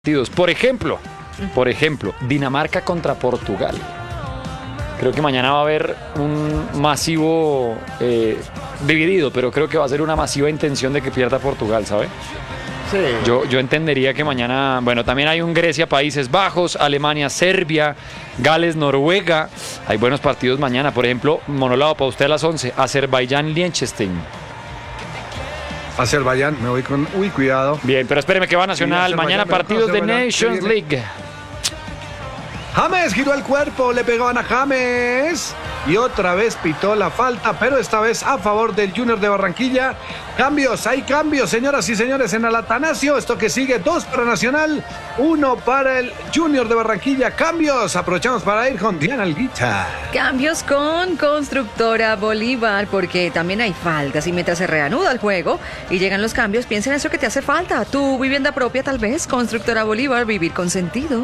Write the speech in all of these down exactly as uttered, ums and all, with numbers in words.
partidos. Por ejemplo, por ejemplo, Dinamarca contra Portugal. Creo que mañana va a haber un masivo eh, dividido, pero creo que va a ser una masiva intención de que pierda Portugal, ¿sabe? Sí. Yo, yo entendería que mañana, bueno, también hay un Grecia, Países Bajos, Alemania, Serbia, Gales, Noruega. Hay buenos partidos mañana. Por ejemplo, monolado para usted a las once, Azerbaiyán, Liechtenstein. Azerbaiyán, me voy con... Uy, cuidado. Bien, pero espéreme que va Nacional. Sí, mañana partidos de Nations League. James giró el cuerpo, le pegaban a James y otra vez pitó la falta, pero esta vez a favor del Junior de Barranquilla. Cambios, hay cambios, señoras y señores, en el Atanasio. Esto que sigue, dos para Nacional, uno para el Junior de Barranquilla. Cambios, aprovechamos para ir con Diana Alguita. Cambios con Constructora Bolívar, porque también hay faltas y mientras se reanuda el juego y llegan los cambios, piensa en eso que te hace falta. Tu vivienda propia tal vez, Constructora Bolívar, vivir con sentido.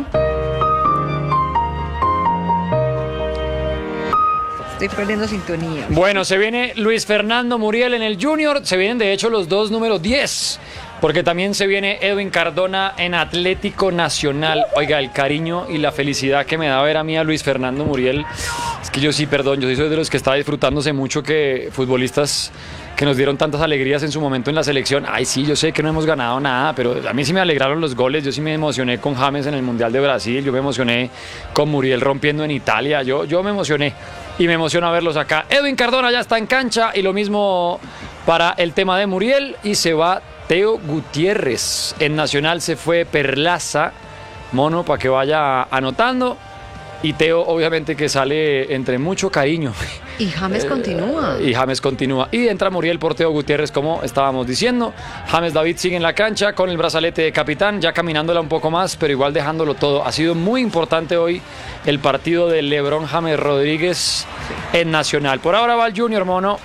Estoy perdiendo sintonía. Bueno, se viene Luis Fernando Muriel en el Junior. Se vienen de hecho los dos números diez. Porque también se viene Edwin Cardona en Atlético Nacional. Oiga, el cariño y la felicidad que me da ver a mí a Luis Fernando Muriel. Es que yo sí, perdón, yo sí soy de los que está disfrutándose mucho que futbolistas que nos dieron tantas alegrías en su momento en la selección. Ay, sí, yo sé que no hemos ganado nada, pero a mí sí me alegraron los goles. Yo sí me emocioné con James en el Mundial de Brasil. Yo me emocioné con Muriel rompiendo en Italia. Yo, yo me emocioné y me emociona verlos acá. Edwin Cardona ya está en cancha y lo mismo para el tema de Muriel. Y se va Teo Gutiérrez. En Nacional se fue Perlaza, mono, para que vaya anotando. Y Teo, obviamente, que sale entre mucho cariño. Y James eh, continúa. Y James continúa. Y entra Muriel por Teo Gutiérrez, como estábamos diciendo. James David sigue en la cancha con el brazalete de capitán, ya caminándola un poco más, pero igual dejándolo todo. Ha sido muy importante hoy el partido de Lebron James Rodríguez en Nacional. Por ahora va el Junior, mono.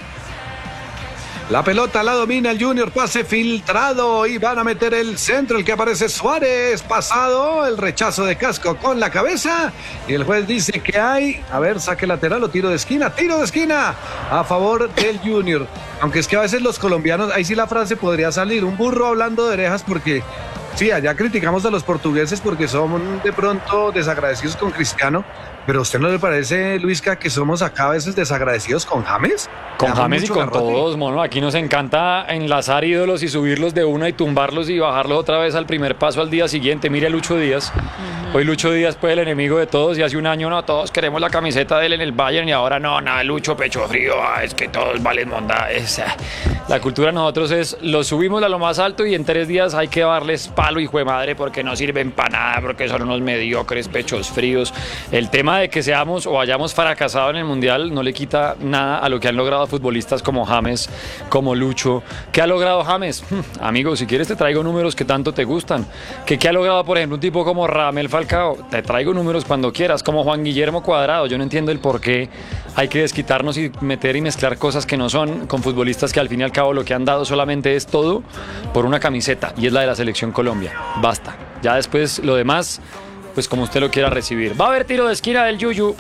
La pelota la domina el Junior, pase filtrado y van a meter el centro, el que aparece Suárez, pasado, el rechazo de Casco con la cabeza y el juez dice que hay, a ver, saque lateral o tiro de esquina, tiro de esquina a favor del Junior. Aunque es que a veces los colombianos, ahí sí la frase podría salir, un burro hablando de orejas, porque sí, allá criticamos a los portugueses porque son de pronto desagradecidos con Cristiano. ¿Pero a usted no le parece, Luisca, que somos acá a veces desagradecidos con James? Con James y con garrote. Todos, mono. Aquí nos encanta enlazar ídolos y subirlos de una y tumbarlos y bajarlos otra vez al primer paso al día siguiente. Mire a Lucho Díaz. Uh-huh. Hoy Lucho Díaz fue el enemigo de todos y hace un año no, todos queremos la camiseta de él en el Bayern y ahora no, nada, Lucho, pecho frío, ah, es que todos valen monda. Es, la cultura de nosotros es, los subimos a lo más alto y en tres días hay que darles palo, hijo de madre, porque no sirven para nada, porque son unos mediocres, pechos fríos. El tema de que seamos o hayamos fracasado en el Mundial no le quita nada a lo que han logrado futbolistas como James, como Lucho. ¿Qué ha logrado James? Hmm, amigo, si quieres te traigo números que tanto te gustan. ¿Qué, qué ha logrado, por ejemplo, un tipo como Radamel Falcao? Te traigo números cuando quieras. Como Juan Guillermo Cuadrado. Yo no entiendo el por qué hay que desquitarnos y meter y mezclar cosas que no son con futbolistas que al fin y al cabo lo que han dado solamente es todo por una camiseta y es la de la Selección Colombia. Basta. Ya después lo demás, pues como usted lo quiera recibir. Va a haber tiro de esquina del Yuyu.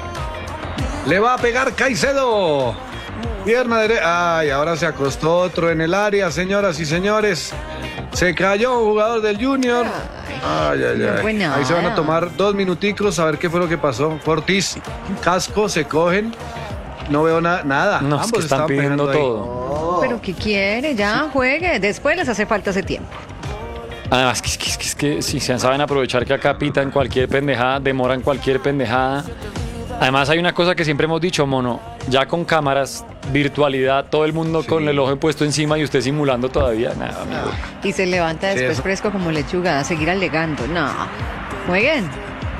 Le va a pegar Caicedo. Pierna derecha. Ay, ahora se acostó otro en el área, señoras y señores. Se cayó un jugador del Junior. Ay, ay, ay. No, ahí se van a tomar dos minuticos a ver qué fue lo que pasó. Ortiz, Casco, se cogen. No veo na nada. No, es que están pidiendo todo. Oh. Pero ¿qué quiere? Ya juegue. Después les hace falta ese tiempo. Además, que, que, que, que si se saben aprovechar que acá pitan cualquier pendejada, demoran cualquier pendejada. Además, hay una cosa que siempre hemos dicho, mono, ya con cámaras, virtualidad, todo el mundo sí. Con el ojo puesto encima y usted simulando todavía. Nada, amigo. Y se levanta después sí, fresco como lechuga a seguir alegando. No, jueguen.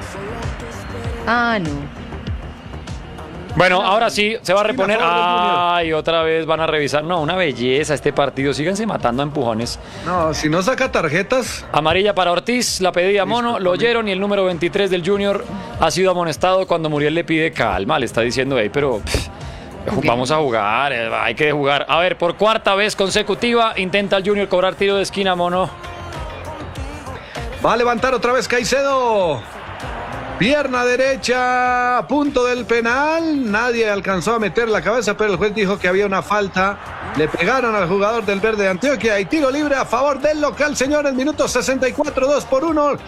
Ah, no. Bueno, ahora sí, se va a reponer. Ay, otra vez van a revisar. No, una belleza este partido. Síganse matando a empujones. No, si no saca tarjetas. Amarilla para Ortiz, la pedía Mono, lo oyeron y el número veintitrés del Junior ha sido amonestado cuando Muriel le pide calma. Le está diciendo, hey, pero pff, vamos a jugar, hay que jugar. A ver, por cuarta vez consecutiva intenta el Junior cobrar tiro de esquina, Mono. Va a levantar otra vez Caicedo. Pierna derecha, a punto del penal. Nadie alcanzó a meter la cabeza, pero el juez dijo que había una falta Le pegaron al jugador del Verde de Antioquia y tiro libre a favor del local, señores. Minuto sesenta y cuatro, dos por uno.